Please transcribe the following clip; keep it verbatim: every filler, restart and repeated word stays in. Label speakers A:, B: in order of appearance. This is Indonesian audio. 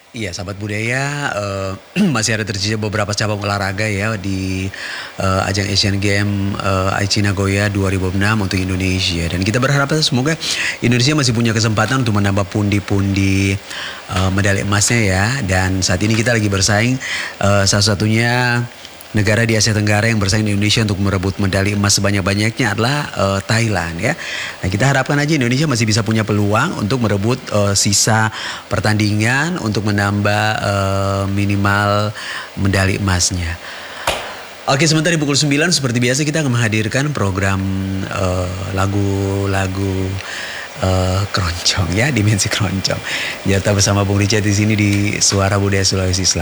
A: Iya, sahabat budaya, eee, masih ada tersisa beberapa cabang olahraga ya di, eee, ajang Asian Games, eee, Aichi Nagoya dua ribu enam untuk Indonesia dan kita berharap semoga Indonesia masih punya kesempatan untuk menambah pundi-pundi, eee, medali emasnya ya dan saat ini kita lagi bersaing, eee, salah satunya negara di Asia Tenggara yang bersaing di Indonesia untuk merebut medali emas sebanyak-banyaknya adalah, eee, Thailand ya. Nah kita harapkan aja Indonesia masih bisa punya peluang untuk merebut, eee, sisa pertandingan untuk menambah, eee, minimal medali emasnya. Oke sebentar di pukul sembilan seperti biasa kita akan menghadirkan program, eee, lagu-lagu, eee, keroncong ya, Dimensi Keroncong. Ya tetap bersama Bung Richard di sini di Suara Budaya Sulawesi Sela